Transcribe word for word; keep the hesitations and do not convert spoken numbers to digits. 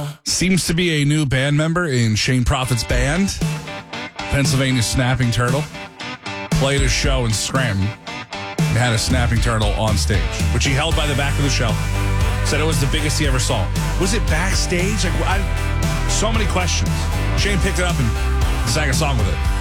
Seems to be a new band member in Shane Prophet's band. Pennsylvania Snapping Turtle. Played a show in Scranton and had a snapping turtle on stage, which he held by the back of the show. Said it was the biggest he ever saw. Was it backstage? Like, I, so many questions. Shane picked it up and sang a song with it.